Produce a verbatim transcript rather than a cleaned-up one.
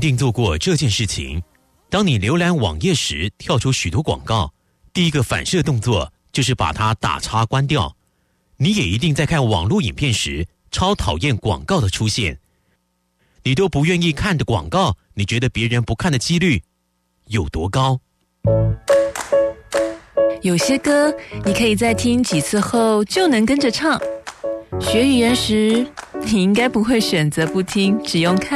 定做过这件事情：当你浏览网页时跳出许多广告，第一个反射动作就是把它打叉关掉。你也一定在看网络影片时超讨厌广告的出现。你都不愿意看的广告，你觉得别人不看的几率有多高？ 有些歌你可以在听几次后就能跟着唱。学语言时，你应该不会选择不听，只用看。